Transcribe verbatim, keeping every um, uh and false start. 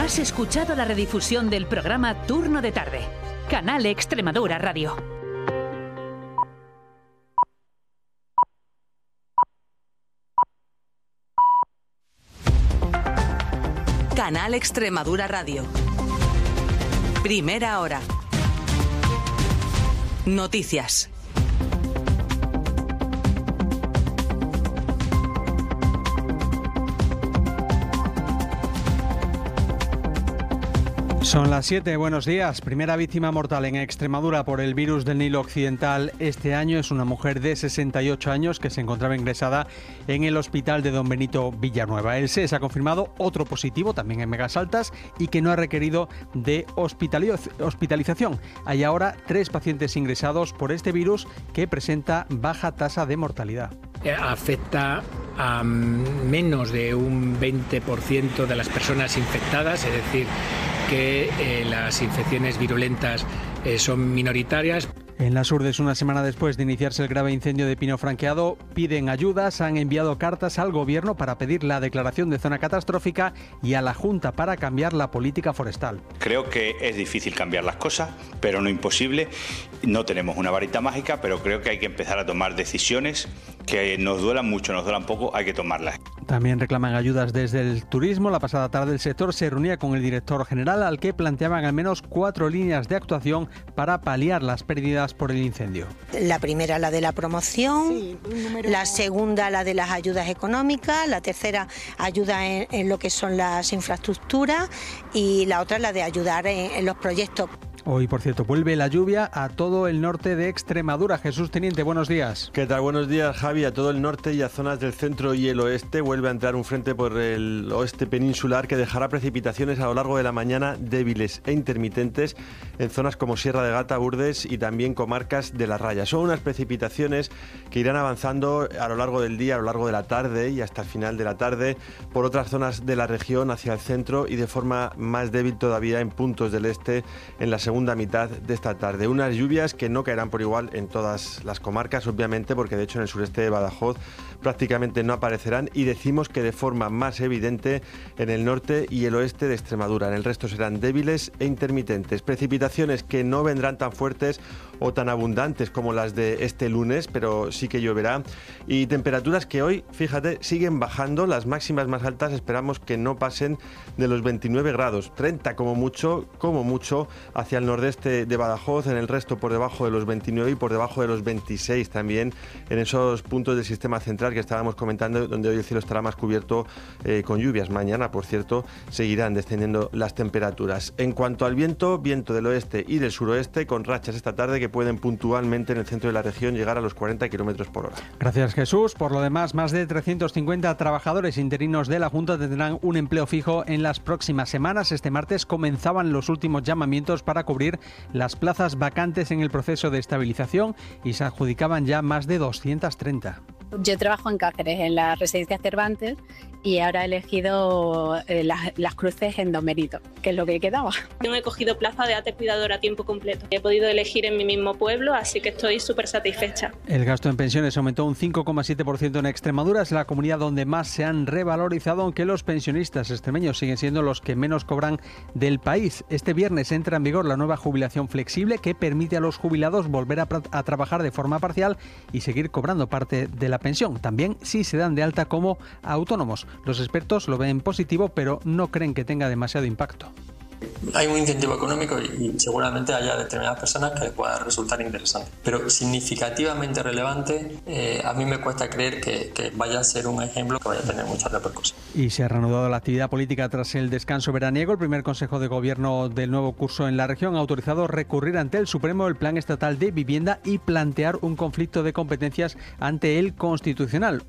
Has escuchado la redifusión del programa Turno de Tarde. Canal Extremadura Radio. Canal Extremadura Radio. Primera hora. Noticias. Son las siete, buenos días. Primera víctima mortal en Extremadura por el virus del Nilo Occidental este año es una mujer de sesenta y ocho años que se encontraba ingresada en el hospital de Don Benito Villanueva. El S E S ha confirmado otro positivo, también en Megas Altas, y que no ha requerido de hospitalización. Hay ahora tres pacientes ingresados por este virus que presenta baja tasa de mortalidad. Afecta a menos de un veinte por ciento de las personas infectadas, es decir, que eh, las infecciones virulentas eh, son minoritarias. En Las Urdes, una semana después de iniciarse el grave incendio de pino franqueado, piden ayudas, han enviado cartas al gobierno para pedir la declaración de zona catastrófica y a la Junta para cambiar la política forestal. Creo que es difícil cambiar las cosas, pero no imposible. No tenemos una varita mágica, pero creo que hay que empezar a tomar decisiones que nos duelan mucho, nos duelan poco, hay que tomarlas. También reclaman ayudas desde el turismo. La pasada tarde el sector se reunía con el director general, al que planteaban al menos cuatro líneas de actuación para paliar las pérdidas por el incendio. La primera, la de la promoción, sí, número... la segunda, la de las ayudas económicas, la tercera, ayuda en, en lo que son las infraestructuras, y la otra, la de ayudar en, en los proyectos. Hoy, por cierto, vuelve la lluvia a todo el norte de Extremadura. Jesús Teniente, buenos días. ¿Qué tal? Buenos días, Javi. A todo el norte y a zonas del centro y el oeste vuelve a entrar un frente por el oeste peninsular que dejará precipitaciones a lo largo de la mañana débiles e intermitentes en zonas como Sierra de Gata, Urdes y también comarcas de la Raya. Son unas precipitaciones que irán avanzando a lo largo del día, a lo largo de la tarde y hasta el final de la tarde por otras zonas de la región hacia el centro y de forma más débil todavía en puntos del este en la segunda mitad de esta tarde. Unas lluvias que no caerán por igual en todas las comarcas, obviamente, porque de hecho en el sureste de Badajoz prácticamente no aparecerán, y decimos que de forma más evidente en el norte y el oeste de Extremadura. En el resto serán débiles e intermitentes. Precipitaciones que no vendrán tan fuertes o tan abundantes como las de este lunes, pero sí que lloverá. Y temperaturas que hoy, fíjate, siguen bajando. Las máximas más altas esperamos que no pasen de los veintinueve grados, treinta como mucho, como mucho hacia el nordeste de Badajoz, en el resto por debajo de los veintinueve y por debajo de los veintiséis también en esos puntos del sistema central que estábamos comentando, donde hoy el cielo estará más cubierto eh, con lluvias. Mañana, por cierto, seguirán descendiendo las temperaturas. En cuanto al viento, viento del oeste y del suroeste, con rachas esta tarde que pueden puntualmente en el centro de la región llegar a los cuarenta kilómetros por hora. Gracias, Jesús. Por lo demás, más de trescientos cincuenta trabajadores interinos de la Junta tendrán un empleo fijo en las próximas semanas. Este martes comenzaban los últimos llamamientos para cubrir las plazas vacantes en el proceso de estabilización y se adjudicaban ya más de doscientas treinta. Yo trabajo en Cáceres, en la residencia Cervantes, y ahora he elegido eh, las, las cruces en Don Benito, que es lo que quedaba. Yo he cogido plaza de ate cuidadora a tiempo completo. He podido elegir en mi mismo pueblo, así que estoy súper satisfecha. El gasto en pensiones aumentó un cinco coma siete por ciento en Extremadura. Es la comunidad donde más se han revalorizado, aunque los pensionistas extremeños siguen siendo los que menos cobran del país. Este viernes entra en vigor la nueva jubilación flexible, que permite a los jubilados volver a, a trabajar de forma parcial y seguir cobrando parte de la pensión, también si se dan de alta como autónomos. Los expertos lo ven positivo, pero no creen que tenga demasiado impacto. Hay un incentivo económico y seguramente haya determinadas personas que les pueda resultar interesante, pero significativamente relevante, eh, a mí me cuesta creer que, que vaya a ser un ejemplo que vaya a tener mucha repercusión. Y se ha reanudado la actividad política tras el descanso veraniego. El primer Consejo de Gobierno del nuevo curso en la región ha autorizado recurrir ante el Supremo el Plan Estatal de Vivienda y plantear un conflicto de competencias ante el Constitucional.